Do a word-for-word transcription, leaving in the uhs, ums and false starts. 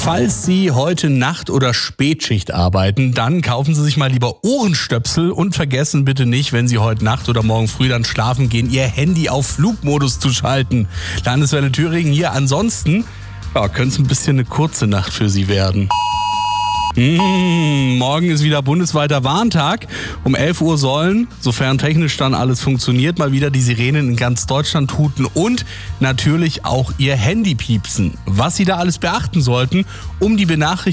Falls Sie heute Nacht- oder Spätschicht arbeiten, dann kaufen Sie sich mal lieber Ohrenstöpsel und vergessen bitte nicht, wenn Sie heute Nacht oder morgen früh dann schlafen gehen, Ihr Handy auf Flugmodus zu schalten. Landeswelle Thüringen hier. Ansonsten ja, könnte es ein bisschen eine kurze Nacht für Sie werden. Mmh, morgen ist wieder bundesweiter Warntag. Um elf Uhr sollen, sofern technisch dann alles funktioniert, mal wieder die Sirenen in ganz Deutschland tuten und natürlich auch Ihr Handy piepsen. Was Sie da alles beachten sollten, um die Benachrichtigungen